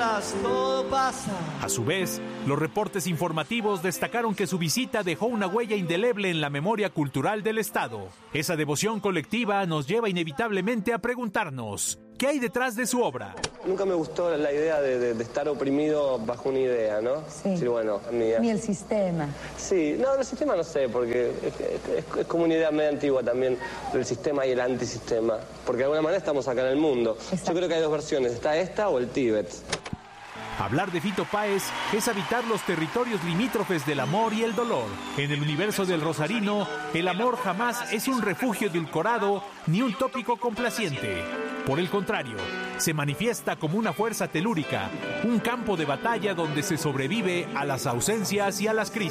días todo pasa. A su vez, los reportes informativos destacaron que su visita dejó una huella indeleble en la memoria cultural del Estado. Esa devoción colectiva nos lleva inevitablemente a preguntarnos, ¿qué hay detrás de su obra? Nunca me gustó la idea de estar oprimido bajo una idea, ¿no? Sí. Decir, bueno, mía. Ni el sistema. Sí, no, el sistema no sé, porque es como una idea medio antigua también, el sistema y el antisistema. Porque de alguna manera estamos acá en el mundo. Exacto. Yo creo que hay dos versiones, está esta o el Tíbet. Hablar de Fito Páez es habitar los territorios limítrofes del amor y el dolor. En el universo del rosarino, el amor jamás es un refugio edulcorado ni un tópico complaciente. Por el contrario, se manifiesta como una fuerza telúrica, un campo de batalla donde se sobrevive a las ausencias y a las crisis.